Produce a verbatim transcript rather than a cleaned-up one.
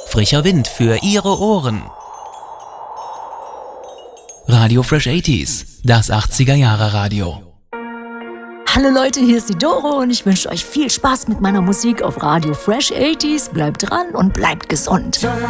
Frischer Wind für Ihre Ohren. Radio Fresh achtziger, das achtziger-Jahre-Radio. Hallo Leute, hier ist die Doro und ich wünsche euch viel Spaß mit meiner Musik auf Radio Fresh achtziger. Bleibt dran und bleibt gesund.